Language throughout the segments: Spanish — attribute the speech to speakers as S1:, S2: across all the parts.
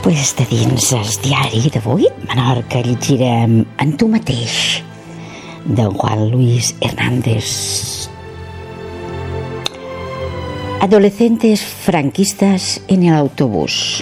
S1: Pues de dins el diari d'avui, Menorca, llegirem En tu mateix, de Juan Luis Hernández. Adolescentes franquistas en el autobús.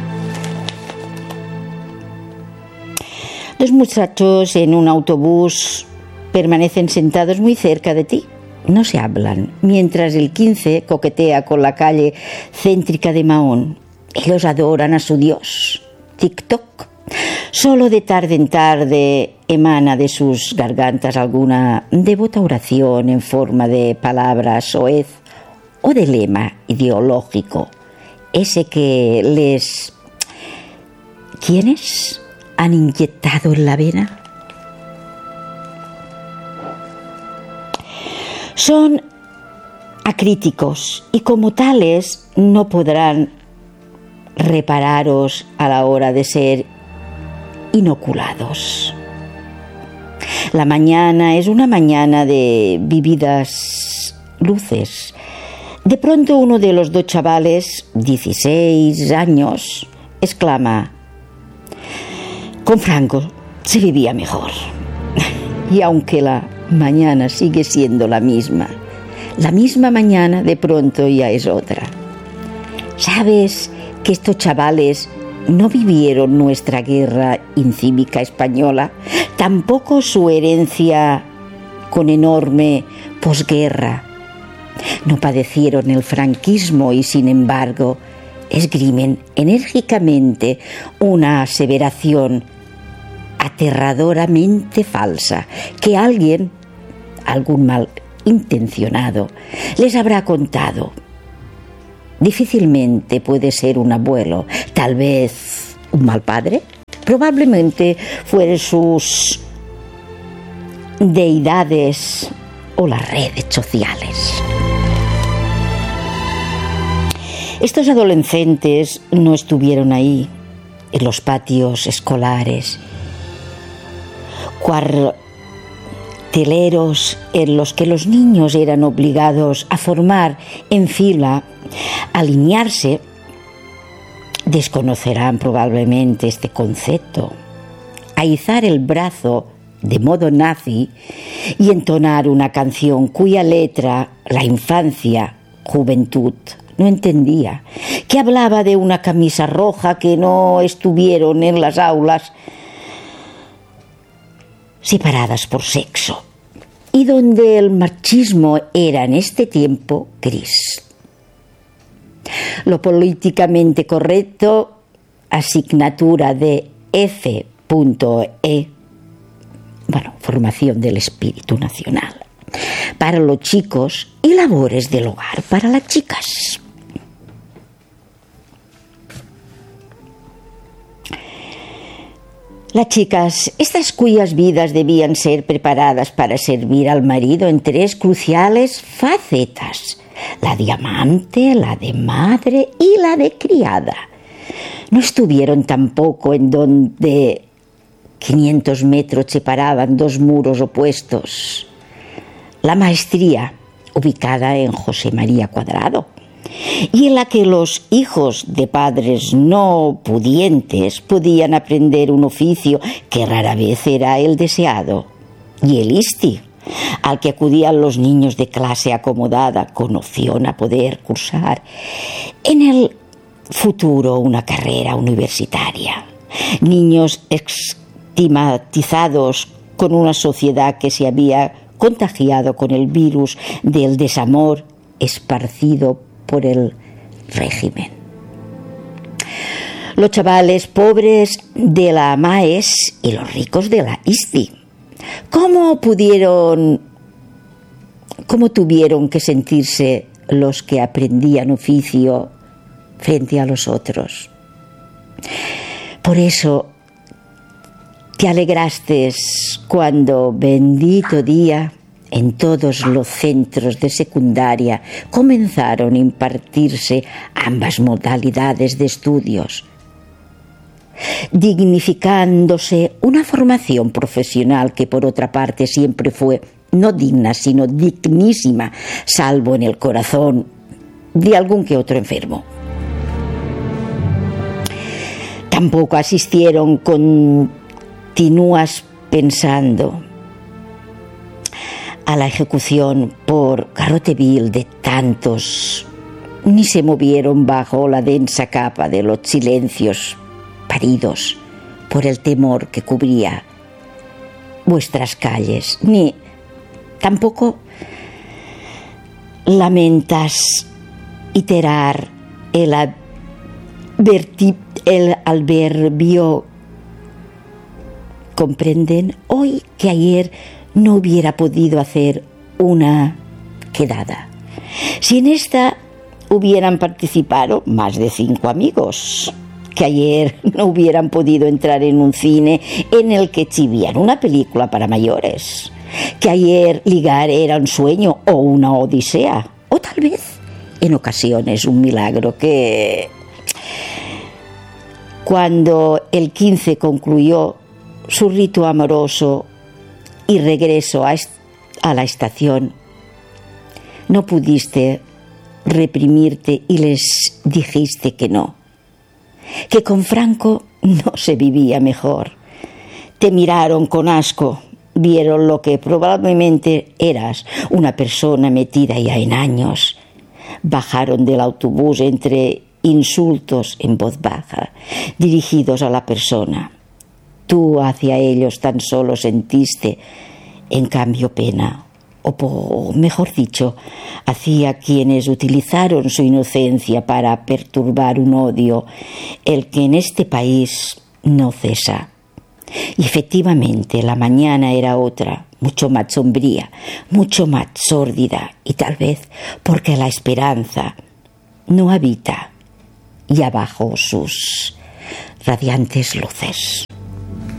S1: Dos muchachos en un autobús permanecen sentados muy cerca de ti. No se hablan, mientras el 15 coquetea con la calle céntrica de Mahón. Ellos adoran a su Dios, TikTok. Solo de tarde en tarde emana de sus gargantas alguna devota oración en forma de palabra soez o de lema ideológico, ese que les... ¿Quiénes han inyectado en la vena? Son acríticos y como tales no podrán repararos a la hora de ser inoculados. La mañana es una mañana de vívidas luces. De pronto uno de los dos chavales, 16 años, exclama: con Franco se vivía mejor. Y aunque la mañana sigue siendo la misma mañana de pronto ya es otra. ¿Sabes que estos chavales no vivieron nuestra guerra incívica española? Tampoco su herencia con enorme posguerra. No padecieron el franquismo y, sin embargo, esgrimen enérgicamente una aseveración aterradoramente falsa que alguien, algún malintencionado, les habrá contado. Difícilmente puede ser un abuelo, tal vez un mal padre. Probablemente fueron sus deidades o las redes sociales. Estos adolescentes no estuvieron ahí, en los patios escolares, cuarteleros en los que los niños eran obligados a formar en fila, alinearse. Desconocerán probablemente este concepto. A izar el brazo de modo nazi y entonar una canción cuya letra la infancia, juventud, no entendía, que hablaba de una camisa roja, que no estuvieron en las aulas separadas por sexo y donde el machismo era en este tiempo gris. Lo políticamente correcto, asignatura de F.E. Formación del espíritu nacional para los chicos y labores del hogar para las chicas. Las chicas, estas cuyas vidas debían ser preparadas para servir al marido en tres cruciales facetas: la de amante, la de madre y la de criada. No estuvieron tampoco en donde 500 metros separaban dos muros opuestos. La maestría, ubicada en José María Cuadrado, y en la que los hijos de padres no pudientes podían aprender un oficio que rara vez era el deseado, y el ISTI, al que acudían los niños de clase acomodada con opción a poder cursar en el futuro una carrera universitaria. Niños estigmatizados con una sociedad que se había contagiado con el virus del desamor esparcido por el régimen. Los chavales pobres de la MAES y los ricos de la ISTI. ¿Cómo tuvieron que sentirse los que aprendían oficio frente a los otros? Por eso te alegraste cuando, bendito día, en todos los centros de secundaria comenzaron a impartirse ambas modalidades de estudios, dignificándose una formación profesional que, por otra parte, siempre fue no digna, sino dignísima, salvo en el corazón de algún que otro enfermo. Tampoco asistieron continuas pensando a la ejecución por garrote vil de tantos, ni se movieron bajo la densa capa de los silencios paridos por el temor que cubría vuestras calles, ni tampoco lamentas iterar el adverbio comprenden hoy que ayer no hubiera podido hacer una quedada. Si en esta hubieran participado más de 5 amigos, que ayer no hubieran podido entrar en un cine en el que exhibían una película para mayores, que ayer ligar era un sueño o una odisea, o tal vez en ocasiones un milagro, que cuando el 15 concluyó su rito amoroso y regreso a la estación, no pudiste reprimirte y les dijiste que no, que con Franco no se vivía mejor. Te miraron con asco, vieron lo que probablemente eras, una persona metida ya en años. Bajaron del autobús entre insultos en voz baja, dirigidos a la persona. Tú hacia ellos tan solo sentiste, en cambio, pena, o mejor dicho, hacia quienes utilizaron su inocencia para perturbar un odio, el que en este país no cesa. Y efectivamente la mañana era otra, mucho más sombría, mucho más sórdida, y tal vez porque la esperanza no habita ya bajo sus radiantes luces.